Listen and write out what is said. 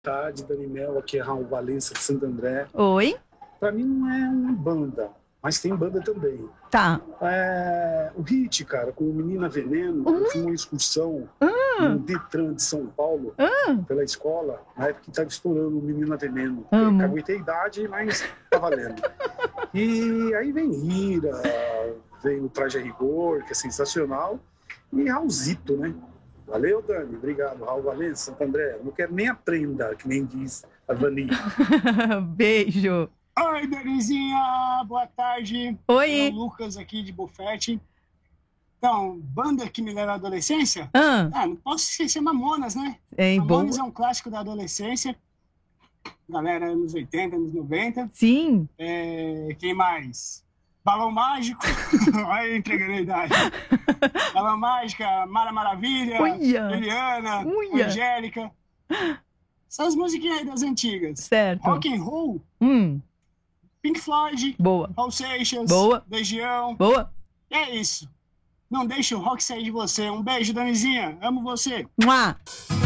Tarde, Dani Mel, aqui é Raul Valença de Santo André. Oi. Pra mim não é uma banda, mas tem banda também. Tá. O Hit, cara, com o Menina Veneno, eu fiz uma excursão no Detran de São Paulo, pela escola, na época que estava estourando o Menina Veneno. Caguetei a idade, mas tá valendo. E aí vem Ira, vem o Traje a Rigor, que é sensacional, e Raulzito, né? Valeu, Dani. Obrigado. Raul Valença, Santo André. Eu não quero nem aprenda, que nem diz a Vani. Beijo. Oi, Danizinha. Boa tarde. Oi. Eu, Lucas, aqui de Bufete. Então, banda que me leva à adolescência? Não posso esquecer Mamonas, né? Mamonas é um clássico da adolescência. Galera, anos 80, anos 90. Sim. Quem mais? Balão Mágico. Olha, entregando a idade. Balão Mágica, Mara Maravilha, Eliana, Angélica. São as musiquinhas aí das antigas. Certo. Rock and Roll. Pink Floyd. Boa. Raul Seixas. Boa. Legião. Boa. E é isso. Não deixe o rock sair de você. Um beijo, Danizinha. Amo você. Mua.